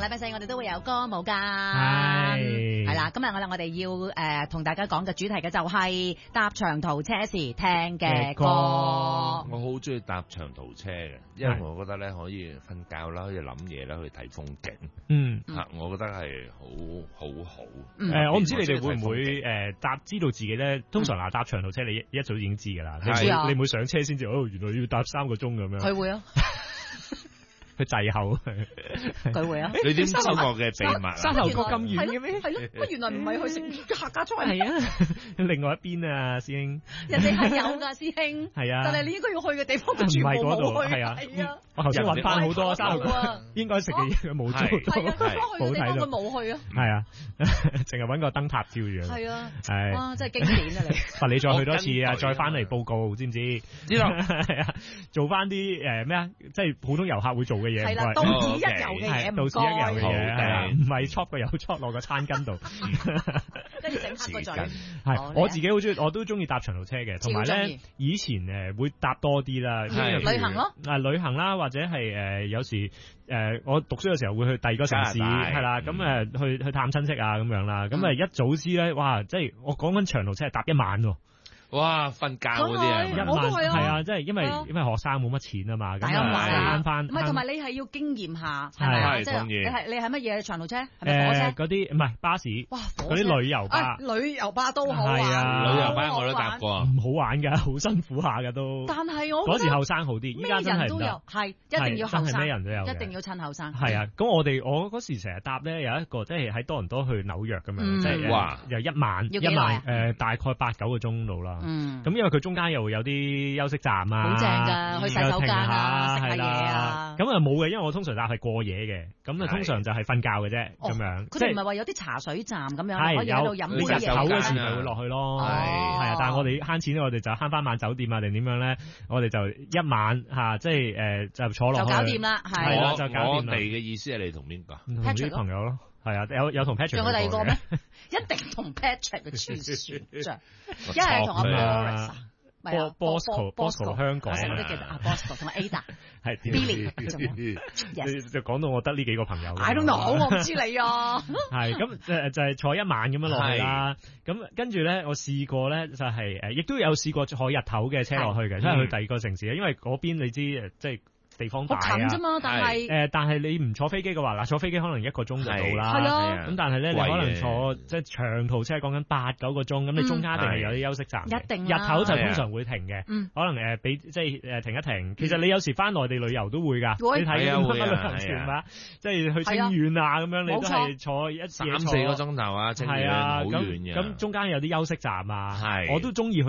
禮拜四我哋都會有歌舞㗎， 係啦。今日我哋要同大家講嘅主題嘅就係搭長途車時聽嘅歌。 我好中意搭長途車嘅，因為我覺得咧可以瞓覺啦，可以諗嘢啦，可以睇風景。我覺得係好好。 我唔知你哋會唔會知道自己咧？通常搭長途車你一早已經知㗎啦，你唔會上車先知原來要搭3個鐘咁樣。 佢會啊。 佢滯後， 佢會啊！ 你點知我嘅秘密？ 山頭角咁遠嘅咩？ 係咯，乜原來唔係去食客家菜？ 係啊，另外一邊啊，師兄。 人哋係有㗎，師兄。係啊。但係你應該要去嘅地方都全部冇去。 係啊。我頭先揾翻好多山頭角應該食嘅嘢，佢冇做到。 冇睇到。佢冇去啊。係啊， 淨係揾個燈塔照住。 係啊。係。哇！真係經典啊你。 罰你再去多次啊！再翻嚟報告，知唔知？ 知道。 係啊，做翻啲咩啊？即係普通遊客會做嘅嘢。 係啦，到此一遊嘅嘢， 到此一遊嘅嘢，唔係戳個油戳落個餐巾度， 跟住整黑個嘴。 係我自己好中意，我都中意搭長途車嘅，同埋咧以前會搭多啲啦， 旅行咯， 旅行啦，或者係有時我讀書嘅時候會去第二個城市，係啦，咁去探親戚啊咁樣啦，咁一早知咧，哇！即係我講緊長途車係搭1晚喎。 哇！瞓覺嗰啲啊， 一晚係啊，即係因為學生冇乜錢啊嘛，咁慳翻。 唔係，同埋你係要經驗下，係咪？ 即係你係乜嘢長途車？係咪火車？ 嗰啲唔係巴士，哇！嗰啲旅遊巴， 旅遊巴都好玩。 係啊，旅遊巴我都搭過， 唔好玩㗎，好辛苦下㗎都。 但係我嗰時後生好啲，依家真係都有，係一定要後生， 咩人都有， 一定要趁後生。 係啊，咁我嗰時成日搭咧，有一個即係喺多倫多去紐約咁樣，即係哇，又一晚大概8-9個鐘度啦。咁因為佢中間又會有啲休息站啊， 好正㗎，去洗手間啊，食下嘢啊。 咁啊冇嘅，因為我通常搭係過夜嘅，咁啊通常就係瞓覺嘅啫，咁樣。 佢哋唔係話有啲茶水站咁樣，可以喺度飲杯嘢。 日頭嗰時咪會落去咯，係啊。但係我哋慳錢咧，我哋就慳翻晚酒店啊，定點樣咧？我哋就一晚即係就坐落去。 就搞掂啦，係啦，就搞掂啦。 我哋嘅意思係你同邊個？ 同啲朋友咯。係啊，有同 Patrick。 仲有第二個咩？一定同 Patrick 嘅傳説上，一係同阿 Bosco 香港， 我都記得阿 Bosco 同阿 Ada 係 Billy， 你就講到我得呢幾個朋友。 I don't know，我唔知你啊。 係咁就係坐一晚咁樣落去啦。咁跟住咧，我試過咧就係亦都有試過坐日頭嘅車落去嘅，即係去第二個城市，因為嗰邊你知即係。地方大啊， 好近啫嘛， 但係你唔坐飛機嘅話，嗱坐飛機可能1個鐘就到啦， 係啊， 咁但係咧你可能坐即係長途車講緊8-9個鐘，咁你中間一定係有啲休息站， 一定日頭就通常會停嘅，可能俾即係停一停。其實你有時翻內地旅遊都會㗎，你睇乜旅行團嘛，即係去清遠啊咁樣，你都係坐3-4 個鐘頭啊，清遠好遠嘅， 咁中間有啲休息站啊，我都中意去。